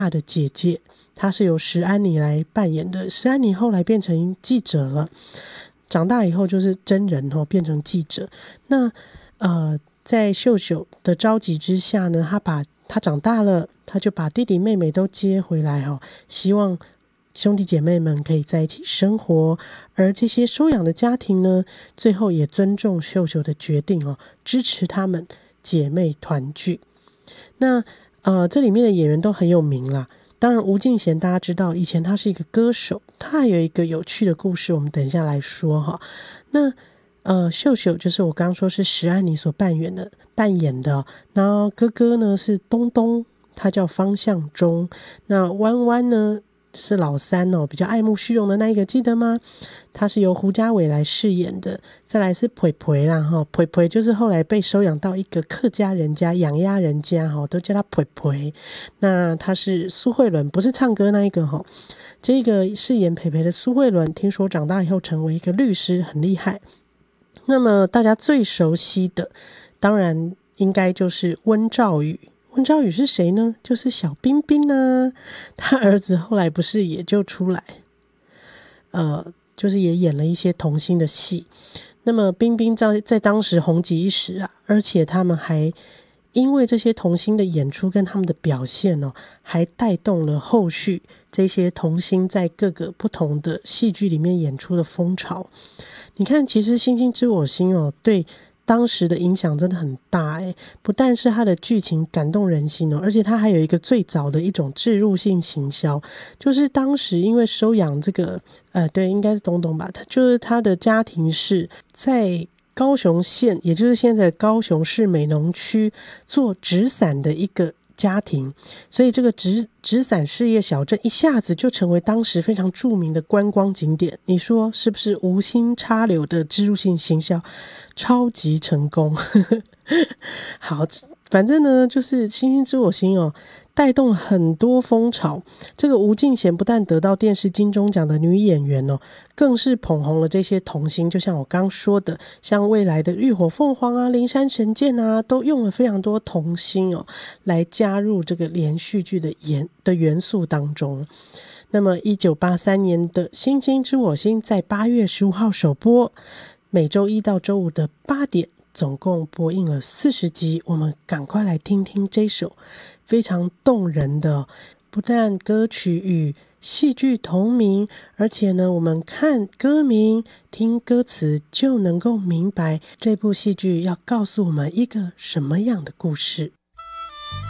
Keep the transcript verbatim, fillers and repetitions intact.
的姐姐，她是由石安妮来扮演的。石安妮后来变成记者了，长大以后就是真人哦，变成记者。那呃，在秀秀的着急之下呢，她把她长大了，她就把弟弟妹妹都接回来哦，希望兄弟姐妹们可以在一起生活。而这些收养的家庭呢，最后也尊重秀秀的决定哦，支持他们姐妹团聚。那呃，这里面的演员都很有名啦。当然吴敬贤大家知道，以前他是一个歌手，他还有一个有趣的故事，我们等一下来说哈。那呃，秀秀就是我刚刚说是石安妮所扮演的扮演的，然后哥哥呢是东东，他叫方向中。那弯弯呢是老三哦，比较爱慕虚荣的那一个，记得吗？他是由胡家伟来饰演的。再来是培培啦哈，培培就是后来被收养到一个客家人家养鸭人家哈，都叫他培培。那他是苏慧伦，不是唱歌那一个哈。这个饰演培培的苏慧伦，听说长大以后成为一个律师，很厉害。那么大家最熟悉的，当然应该就是温兆宇。温兆宇是谁呢？就是小冰冰啊，他儿子后来不是也就出来，呃，就是也演了一些童星的戏。那么冰冰在在当时红极一时啊，而且他们还因为这些童星的演出跟他们的表现哦，还带动了后续这些童星在各个不同的戏剧里面演出的风潮。你看，其实《星星知我心》哦，对当时的影响真的很大诶，不但是它的剧情感动人心哦，而且它还有一个最早的一种置入性行销，就是当时因为收养这个呃，对，应该是东东吧，他就是他的家庭是在高雄县，也就是现在的高雄市美浓区做纸伞的一个家庭，所以这个纸纸伞事业小镇一下子就成为当时非常著名的观光景点。你说是不是无心插柳的植入性行销超级成功？好，反正呢就是星星知我心哦，带动很多风潮。这个吴敬贤不但得到电视金钟奖的女演员哦，更是捧红了这些童星。就像我刚说的，像未来的浴火凤凰啊、灵山神剑啊，都用了非常多童星哦，来加入这个连续剧的元的元素当中。那么一九八三年的星星知我心在八月十五号首播，每周一到周五的八点，总共播映了四十集。我们赶快来听听这首非常动人的，不但歌曲与戏剧同名，而且呢，我们看歌名听歌词就能够明白这部戏剧要告诉我们一个什么样的故事。